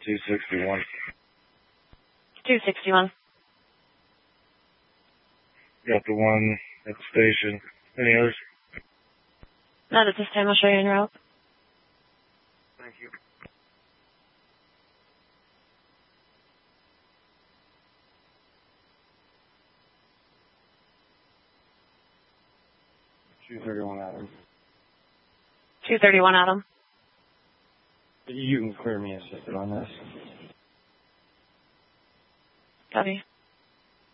261. 261. Got the one at the station. Any others? Not at this time. I'll show you en route. Thank you. $231 Adam. 231 Adam. You can clear me assisted on this. Copy.